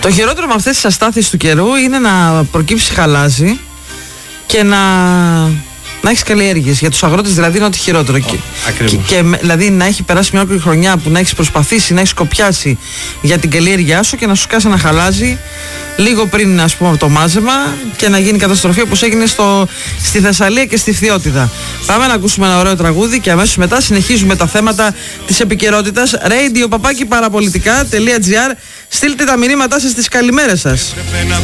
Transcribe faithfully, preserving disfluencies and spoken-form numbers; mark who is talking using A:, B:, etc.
A: Το χειρότερο με αυτές τις αστάθειες του καιρού είναι να προκύψει χαλάζι και να, να έχεις καλλιέργειες. Για τους αγρότες δηλαδή είναι ό,τι χειρότερο. Oh, και, και, και δηλαδή να έχει περάσει μια ολόκληρη χρονιά που να έχεις προσπαθήσει, να έχεις κοπιάσει για την καλλιέργειά σου και να σου σκάσει ένα χαλάζι λίγο πριν, ας πούμε, από το μάζεμα και να γίνει καταστροφή όπως έγινε στο, στη Θεσσαλία και στη Φθιώτιδα. Πάμε να ακούσουμε ένα ωραίο τραγούδι και αμέσως μετά συνεχίζουμε τα θέματα της επικαιρότητας. radio παπάκι παραπολιτικά τελεία gr. Στείλτε τα μηνύματά σας, τις καλημέρες σας.